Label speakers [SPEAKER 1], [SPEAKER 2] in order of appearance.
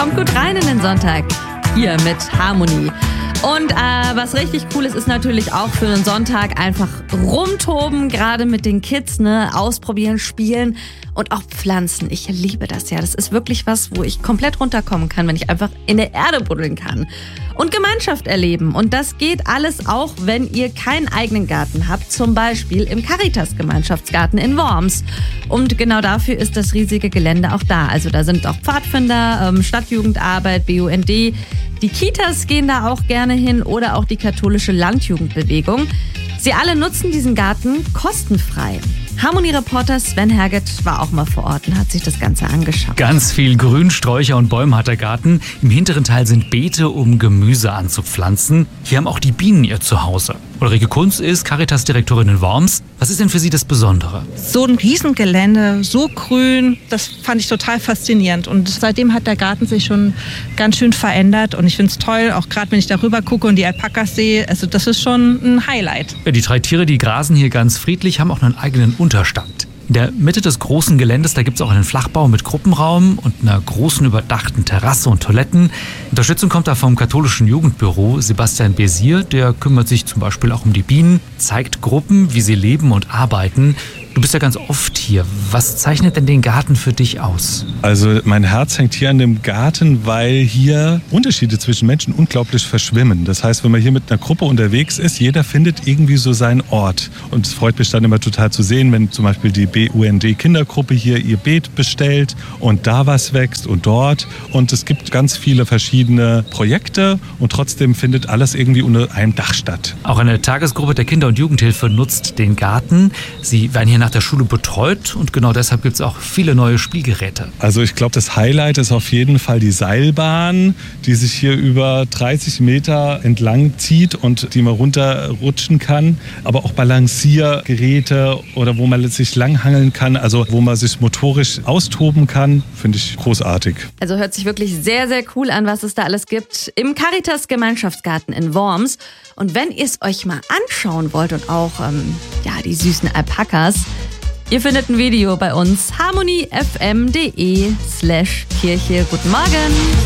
[SPEAKER 1] Kommt gut rein in den Sonntag. Hier mit Harmonie. Und was richtig cool ist natürlich auch für einen Sonntag einfach rumtoben, gerade mit den Kids, ne? Ausprobieren, spielen und auch pflanzen. Ich liebe das ja. Das ist wirklich was, wo ich komplett runterkommen kann, wenn ich einfach in der Erde buddeln kann. Und Gemeinschaft erleben. Und das geht alles auch, wenn ihr keinen eigenen Garten habt. Zum Beispiel im Caritas-Gemeinschaftsgarten in Worms. Und genau dafür ist das riesige Gelände auch da. Also da sind auch Pfadfinder, Stadtjugendarbeit, BUND. Die Kitas gehen da auch gerne hin oder auch die katholische Landjugendbewegung. Sie alle nutzen diesen Garten kostenfrei. Harmonie-Reporter Sven Herget war auch mal vor Ort und hat sich das Ganze angeschaut.
[SPEAKER 2] Ganz viel Grün, Sträucher und Bäume hat der Garten. Im hinteren Teil sind Beete, um Gemüse anzupflanzen. Hier haben auch die Bienen ihr Zuhause. Ulrike Kunz ist Caritas-Direktorin in Worms. Was ist denn für Sie das Besondere?
[SPEAKER 3] So ein Riesengelände, so grün, das fand ich total faszinierend. Und seitdem hat der Garten sich schon ganz schön verändert. Und ich finde es toll, auch gerade wenn ich darüber gucke und die Alpakas sehe. Also das ist schon ein Highlight.
[SPEAKER 2] Die 3 Tiere, die grasen hier ganz friedlich, haben auch einen eigenen Unterstand. In der Mitte des großen Geländes, da gibt es auch einen Flachbau mit Gruppenraum und einer großen überdachten Terrasse und Toiletten. Unterstützung kommt da vom katholischen Jugendbüro. Sebastian Bézier, der kümmert sich zum Beispiel auch um die Bienen, zeigt Gruppen, wie sie leben und arbeiten. Du bist ja ganz oft hier. Was zeichnet denn den Garten für dich aus?
[SPEAKER 4] Also mein Herz hängt hier an dem Garten, weil hier Unterschiede zwischen Menschen unglaublich verschwimmen. Das heißt, wenn man hier mit einer Gruppe unterwegs ist, jeder findet irgendwie so seinen Ort. Und es freut mich dann immer total zu sehen, wenn zum Beispiel die BUND-Kindergruppe hier ihr Beet bestellt und da was wächst und dort. Und es gibt ganz viele verschiedene Projekte und trotzdem findet alles irgendwie unter einem Dach statt.
[SPEAKER 2] Auch eine Tagesgruppe der Kinder- und Jugendhilfe nutzt den Garten. Sie werden hier nach der Schule betreut und genau deshalb gibt es auch viele neue Spielgeräte.
[SPEAKER 4] Also ich glaube, das Highlight ist auf jeden Fall die Seilbahn, die sich hier über 30 Meter entlang zieht und die man runterrutschen kann. Aber auch Balanciergeräte oder wo man sich langhangeln kann, also wo man sich motorisch austoben kann, finde ich großartig.
[SPEAKER 1] Also hört sich wirklich sehr, sehr cool an, was es da alles gibt im Caritas-Gemeinschaftsgarten in Worms. Und wenn ihr es euch mal anschauen wollt und auch die süßen Alpakas, ihr findet ein Video bei uns, harmoniefm.de/Kirche. Guten Morgen!